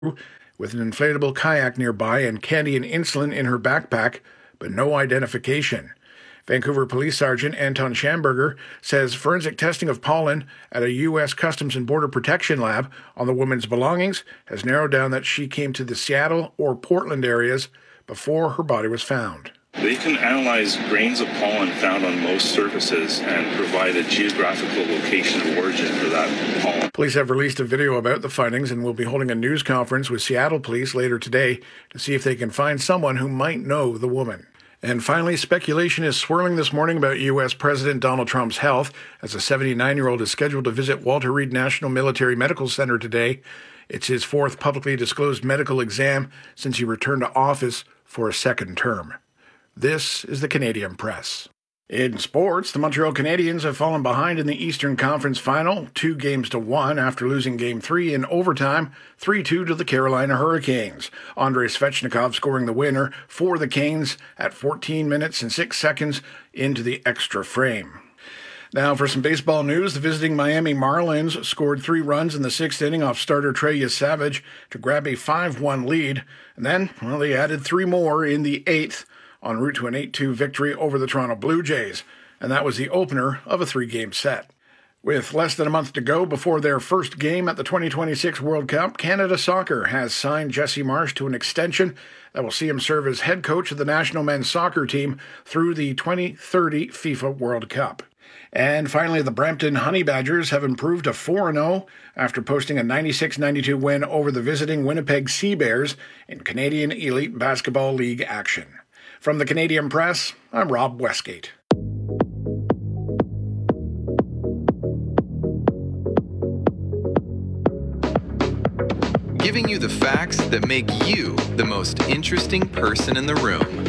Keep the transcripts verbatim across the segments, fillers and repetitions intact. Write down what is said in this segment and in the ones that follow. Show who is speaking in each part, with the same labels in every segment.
Speaker 1: with an inflatable kayak nearby and candy and insulin in her backpack, but no identification. Vancouver Police Sergeant Anton Schamberger says forensic testing of pollen at a U S Customs and Border Protection lab on the woman's belongings has narrowed down that she came to the Seattle or Portland areas before her body was found.
Speaker 2: They can analyze grains of pollen found on most surfaces and provide a geographical location of origin for that pollen.
Speaker 1: Police have released a video about the findings and will be holding a news conference with Seattle police later today to see if they can find someone who might know the woman. And finally, speculation is swirling this morning about U S President Donald Trump's health, as a seventy-nine-year-old is scheduled to visit Walter Reed National Military Medical Center today. It's his fourth publicly disclosed medical exam since he returned to office for a second term. This is the Canadian Press. In sports, the Montreal Canadiens have fallen behind in the Eastern Conference Final, two games to one after losing Game three in overtime, three two to the Carolina Hurricanes. Andrei Svechnikov scoring the winner for the Canes at fourteen minutes and six seconds into the extra frame. Now for some baseball news, the visiting Miami Marlins scored three runs in the sixth inning off starter Trey Savage to grab a five one lead, and then, well, they added three more in the eighth, en route to an eight two victory over the Toronto Blue Jays, and that was the opener of a three-game set. With less than a month to go before their first game at the twenty twenty-six World Cup, Canada Soccer has signed Jesse Marsch to an extension that will see him serve as head coach of the national men's soccer team through the twenty thirty FIFA World Cup. And finally, the Brampton Honey Badgers have improved to four and oh after posting a ninety-six ninety-two win over the visiting Winnipeg Sea Bears in Canadian Elite Basketball League action. From the Canadian Press, I'm Rob Westgate.
Speaker 3: Giving you the facts that make you the most interesting person in the room.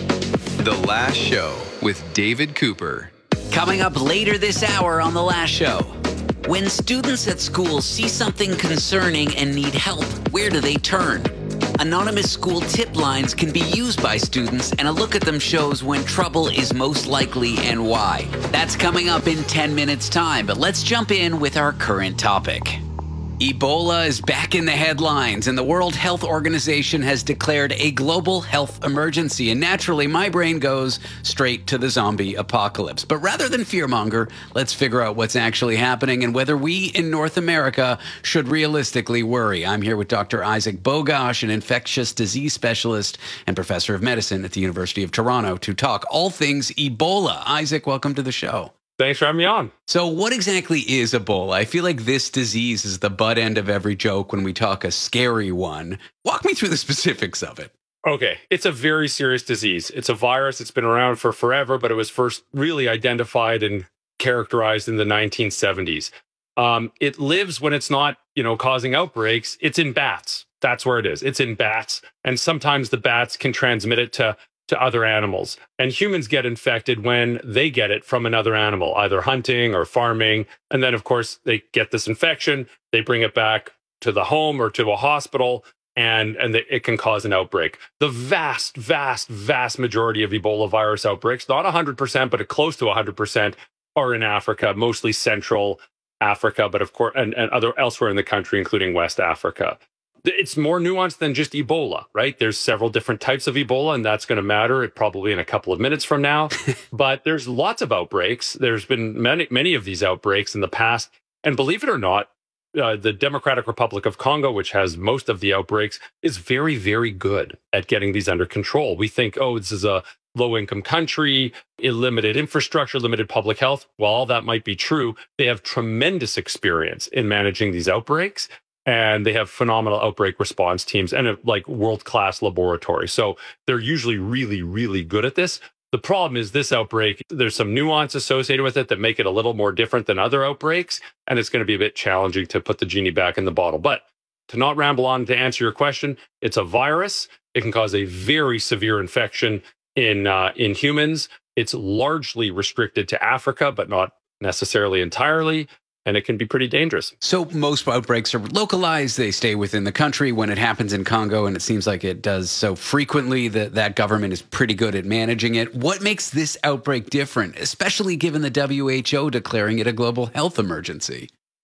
Speaker 3: The Last Show with David Cooper.
Speaker 4: Coming up later this hour on The Last Show. When students at school see something concerning and need help, where do they turn? Anonymous school tip lines can be used by students, and a look at them shows when trouble is most likely and why. That's coming up in ten minutes' time, but let's jump in with our current topic. Ebola is back in the headlines, and the World Health Organization has declared a global health emergency. And naturally, my brain goes straight to the zombie apocalypse. But rather than fearmonger, let's figure out what's actually happening and whether we in North America should realistically worry. I'm here with Doctor Isaac Bogosh, an infectious disease specialist and professor of medicine at the University of Toronto, to talk all things Ebola. Isaac, welcome to the show.
Speaker 5: Thanks for having me on.
Speaker 4: So what exactly is Ebola? I feel like this disease is the butt end of every joke when we talk a scary one. Walk me through the specifics of it.
Speaker 5: Okay. It's a very serious disease. It's a virus. It's been around for forever, but it was first really identified and characterized in the nineteen seventies. Um, it lives when it's not, you know, causing outbreaks. It's in bats. That's where it is. It's in bats. And sometimes the bats can transmit it to to other animals. And humans get infected when they get it from another animal, either hunting or farming. And then, of course, they get this infection, they bring it back to the home or to a hospital, and, and it can cause an outbreak. The vast, vast, vast majority of Ebola virus outbreaks, not one hundred percent, but close to one hundred percent, are in Africa, mostly Central Africa, but of course, and, and other elsewhere in the country, including West Africa. It's more nuanced than just Ebola, right? There's several different types of Ebola, and that's going to matter probably in a couple of minutes from now. But there's lots of outbreaks. There's been many, many of these outbreaks in the past. And believe it or not, uh, the Democratic Republic of Congo, which has most of the outbreaks, is very, very good at getting these under control. We think, oh, this is a low-income country, limited infrastructure, limited public health. While all that might be true, they have tremendous experience in managing these outbreaks. And they have phenomenal outbreak response teams and a like world-class laboratory. So they're usually really, really good at this. The problem is this outbreak, there's some nuance associated with it that make it a little more different than other outbreaks. And it's going to be a bit challenging to put the genie back in the bottle. But to not ramble on, to answer your question, it's a virus. It can cause a very severe infection in uh, in humans. It's largely restricted to Africa, but not necessarily entirely. And it can be pretty dangerous.
Speaker 4: So most outbreaks are localized. They stay within the country. When it happens in Congo, and it seems like it does so frequently, that that government is pretty good at managing it. What makes this outbreak different, especially given the W H O declaring it a global health emergency?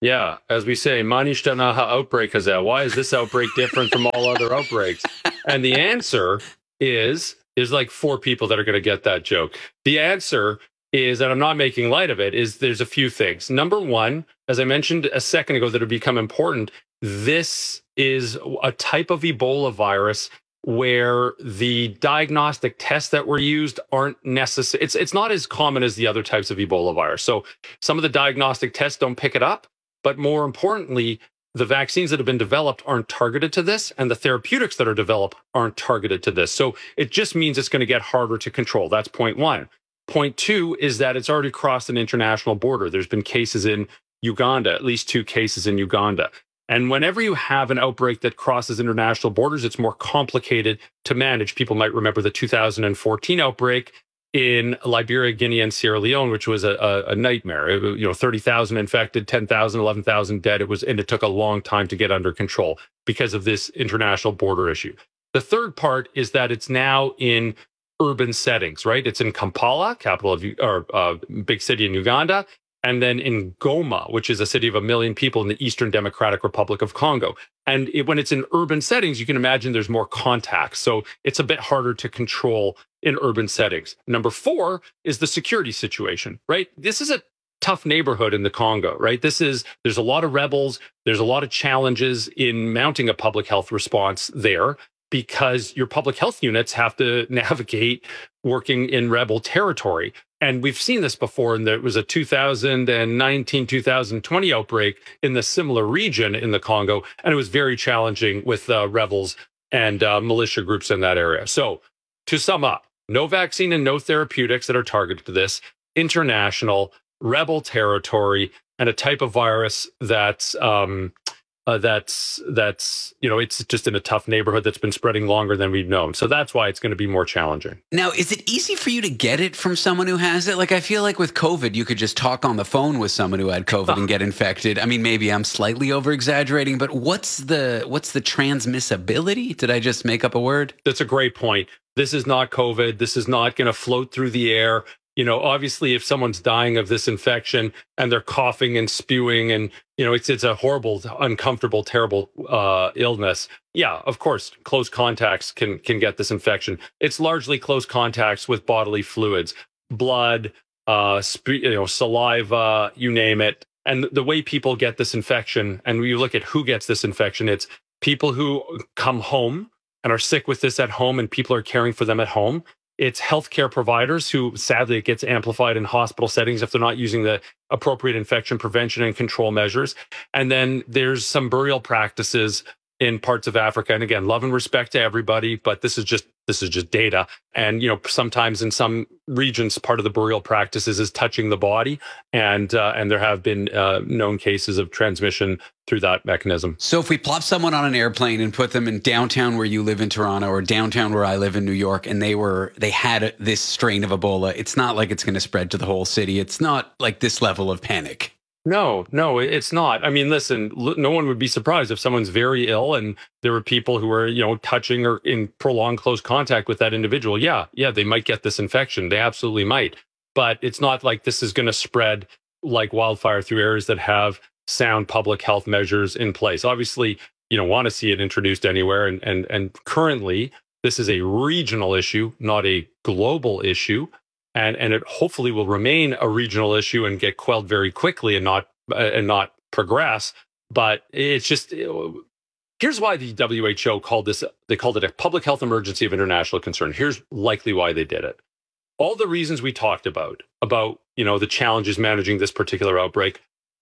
Speaker 5: Yeah, as we say, Manishta outbreak is that. Why is this outbreak different from all other outbreaks? And the answer is, there's like four people that are going to get that joke. The answer is, and I'm not making light of it, is there's a few things. Number one, as I mentioned a second ago, that have become important. This is a type of Ebola virus where the diagnostic tests that were used aren't necessary. It's, it's not as common as the other types of Ebola virus. So some of the diagnostic tests don't pick it up. But more importantly, the vaccines that have been developed aren't targeted to this, and the therapeutics that are developed aren't targeted to this. So it just means it's going to get harder to control. That's point one. Point two is that it's already crossed an international border. There's been cases in Uganda, at least two cases in Uganda. And whenever you have an outbreak that crosses international borders, it's more complicated to manage. People might remember the two thousand fourteen outbreak in Liberia, Guinea, and Sierra Leone, which was a, a, a nightmare. It, you know, thirty thousand infected, ten thousand, eleven thousand dead. It was, and it took a long time to get under control because of this international border issue. The third part is that it's now in urban settings, right? It's in Kampala, capital of, or uh, big city in Uganda, and then in Goma, which is a city of a million people in the Eastern Democratic Republic of Congo. And it, when it's in urban settings, you can imagine there's more contact. So it's a bit harder to control in urban settings. Number four is the security situation, right? This is a tough neighborhood in the Congo, right? This is, there's a lot of rebels. There's a lot of challenges in mounting a public health response there, because your public health units have to navigate working in rebel territory. And we've seen this before, and there was a two thousand nineteen, two thousand twenty outbreak in the similar region in the Congo, and it was very challenging with uh, rebels and uh, militia groups in that area. So to sum up, no vaccine and no therapeutics that are targeted to this, international, rebel territory, and a type of virus that's um, uh, that's that's you know it's just in a tough neighborhood that's been spreading longer than we've known. So that's why it's going to be more challenging.
Speaker 4: Now, is it easy for you to get it from someone who has it? Like, I feel like with COVID, you could just talk on the phone with someone who had COVID and get infected. I mean, maybe I'm slightly over exaggerating, but what's the what's the transmissibility? Did I just make up a word?
Speaker 5: That's a great point. This is not COVID. This is not going to float through the air. You know, obviously, if someone's dying of this infection and they're coughing and spewing, and you know, it's it's a horrible, uncomfortable, terrible uh, illness. Yeah, of course, close contacts can can get this infection. It's largely close contacts with bodily fluids, blood, uh, spe- you know, saliva, you name it. And the way people get this infection, and when you look at who gets this infection, it's people who come home and are sick with this at home, and people are caring for them at home. It's healthcare providers who, sadly, it gets amplified in hospital settings if they're not using the appropriate infection prevention and control measures. And then there's some burial practices in parts of Africa. And again, love and respect to everybody, but this is just this is just data. And you know, sometimes in some regions, part of the burial practices is touching the body, and uh, and there have been uh, known cases of transmission through that mechanism.
Speaker 4: So if we plop someone on an airplane and put them in downtown where you live in Toronto, or downtown where I live in New York, and they were they had this strain of Ebola, it's not like it's going to spread to the whole city. It's not like this level of panic.
Speaker 5: No, no, it's not. I mean, listen, no one would be surprised if someone's very ill and there were people who were, you know, touching or in prolonged close contact with that individual. Yeah, yeah, they might get this infection. They absolutely might. But it's not like this is going to spread like wildfire through areas that have sound public health measures in place. Obviously, you don't want to see it introduced anywhere. And, and, and currently, this is a regional issue, not a global issue. And and it hopefully will remain a regional issue and get quelled very quickly and not uh, and not progress. But it's just, here's why the W H O called this, they called it a public health emergency of international concern. Here's likely why they did it. All the reasons we talked about, about, you know, the challenges managing this particular outbreak,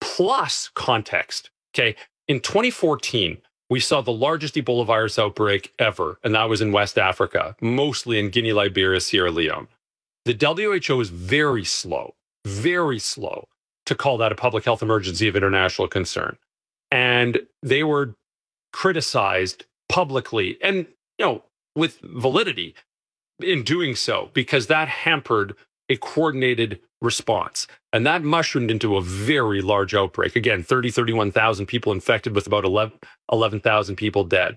Speaker 5: plus context. Okay. In twenty fourteen, we saw the largest Ebola virus outbreak ever, and that was in West Africa, mostly in Guinea, Liberia, Sierra Leone. The W H O is very slow, very slow to call that a public health emergency of international concern. And they were criticized publicly and, you know, with validity in doing so, because that hampered a coordinated response. And that mushroomed into a very large outbreak. Again, thirty, thirty-one thousand people infected with about eleven thousand people dead.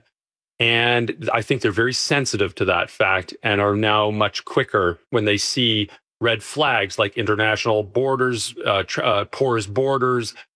Speaker 5: And I think they're very sensitive to that fact and are now much quicker when they see red flags like international borders, uh, tr- uh, porous borders,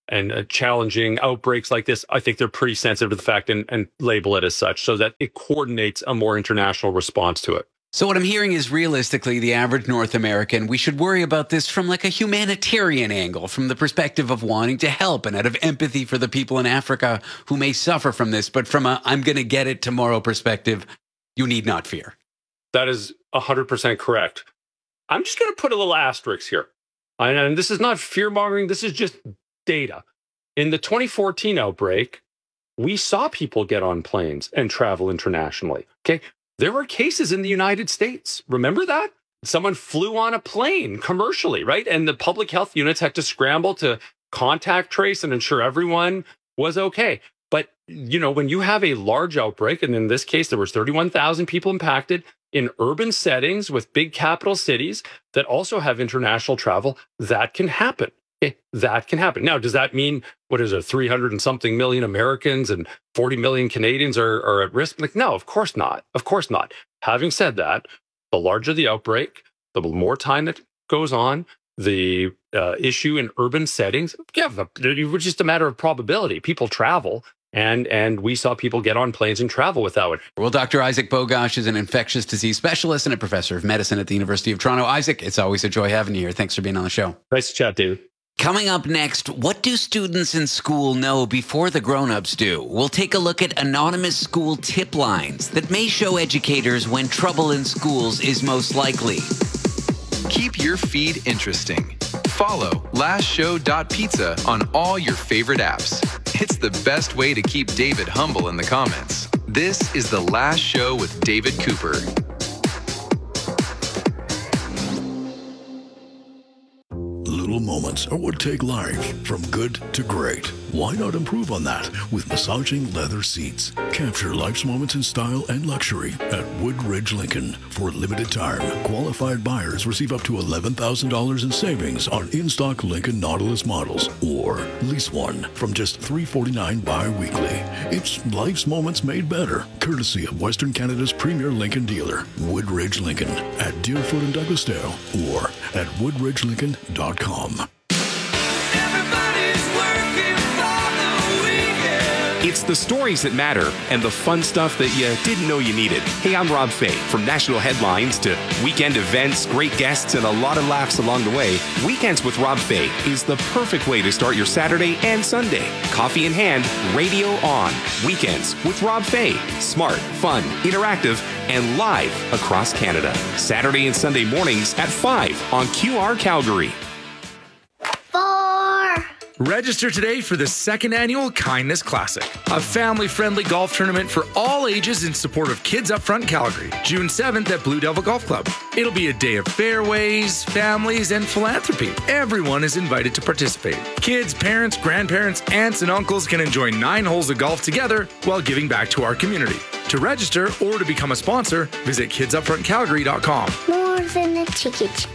Speaker 5: and uh, challenging outbreaks like this, I think they're pretty sensitive to the fact and, and label it as such so that it coordinates a more international response to it.
Speaker 4: So what I'm hearing is realistically, the average North American, we should worry about this from like a humanitarian angle, from the perspective of wanting to help and out of empathy for the people in Africa who may suffer from this. But from a I'm going to get it tomorrow perspective, you need not fear.
Speaker 5: That is one hundred percent correct. I'm just going to put a little asterisk here. And this is not fear-mongering. This is just data. In the twenty fourteen outbreak, we saw people get on planes and travel internationally. Okay. There were cases in the United States. Remember that? Someone flew on a plane commercially, right? And the public health units had to scramble to contact trace and ensure everyone was okay. But, you know, when you have a large outbreak, and in this case, there was thirty-one thousand people impacted in urban settings with big capital cities that also have international travel, that can happen. Okay, that can happen. Now, does that mean, what is it, three hundred and something million Americans and forty million Canadians are, are at risk? Like, no, of course not. Of course not. Having said that, the larger the outbreak, the more time that goes on, the uh, issue in urban settings, yeah, it's just a matter of probability. People travel. And and we saw people get on planes and travel without it.
Speaker 4: Well, Doctor Isaac Bogosh is an infectious disease specialist and a professor of medicine at the University of Toronto. Isaac, it's always a joy having you here. Thanks for being on the show.
Speaker 5: Nice to chat, David.
Speaker 4: Coming up next, what do students in school know before the grown-ups do? We'll take a look at anonymous school tip lines that may show educators when trouble in schools is most likely.
Speaker 3: Keep your feed interesting. Follow last show dot pizza on all your favorite apps. It's the best way to keep David humble in the comments. This is The Last Show with David Cooper.
Speaker 6: Little moments are what take life from good to great. Why not improve on that with massaging leather seats? Capture life's moments in style and luxury at Woodridge Lincoln. For a limited time, qualified buyers receive up to eleven thousand dollars in savings on in-stock Lincoln Nautilus models, or lease one from just three hundred forty-nine dollars bi-weekly. It's life's moments made better, courtesy of Western Canada's premier Lincoln dealer, Woodridge Lincoln, at Deerfoot and Douglasdale, or at woodridge lincoln dot com.
Speaker 7: It's the stories that matter and the fun stuff that you didn't know you needed. Hey, I'm Rob Fay. From national headlines to weekend events, great guests, and a lot of laughs along the way, Weekends with Rob Fay is the perfect way to start your Saturday and Sunday. Coffee in hand, radio on. Weekends with Rob Fay. Smart, fun, interactive, and live across Canada. Saturday and Sunday mornings at five on Q R Calgary.
Speaker 8: Register today for the second annual Kindness Classic, a family-friendly golf tournament for all ages in support of Kids Upfront Calgary, June seventh at Blue Devil Golf Club. It'll be a day of fairways, families, and philanthropy. Everyone is invited to participate. Kids, parents, grandparents, aunts, and uncles can enjoy nine holes of golf together while giving back to our community. To register or to become a sponsor, visit kids upfront calgary dot com.
Speaker 9: More than a ticket.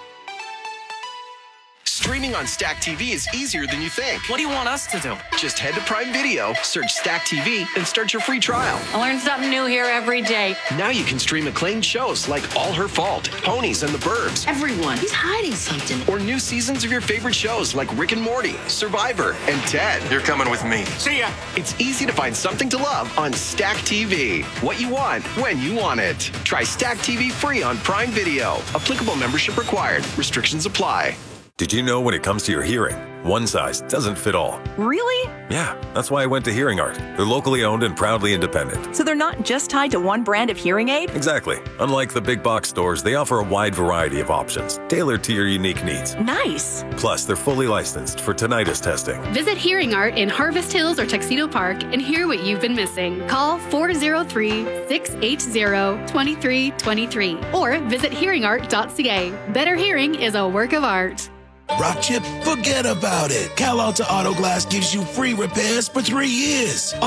Speaker 10: Streaming on Stack T V is easier than you think.
Speaker 11: What do you want us to do?
Speaker 10: Just head to Prime Video, search Stack T V, and start your free trial.
Speaker 11: I learn something new here every day.
Speaker 10: Now you can stream acclaimed shows like All Her Fault, Ponies and the Burbs.
Speaker 11: Everyone, he's hiding something.
Speaker 10: Or new seasons of your favorite shows like Rick and Morty, Survivor, and Ted.
Speaker 12: You're coming with me.
Speaker 10: See ya. It's easy to find something to love on Stack T V. What you want, when you want it. Try Stack T V free on Prime Video. Applicable membership required. Restrictions apply.
Speaker 12: Did you know when it comes to your hearing, one size doesn't fit all?
Speaker 13: Really?
Speaker 12: Yeah, that's why I went to Hearing Art. They're locally owned and proudly independent.
Speaker 13: So they're not just tied to one brand of hearing aid?
Speaker 12: Exactly. Unlike the big box stores, they offer a wide variety of options, tailored to your unique needs.
Speaker 13: Nice.
Speaker 12: Plus, they're fully licensed for tinnitus testing.
Speaker 14: Visit Hearing Art in Harvest Hills or Tuxedo Park and hear what you've been missing. Call four oh three, six eight zero, two three two three or visit hearing art dot c a. Better hearing is a work of art.
Speaker 15: Rock Chip, forget about it. Cal Alta Auto Glass gives you free repairs for three years.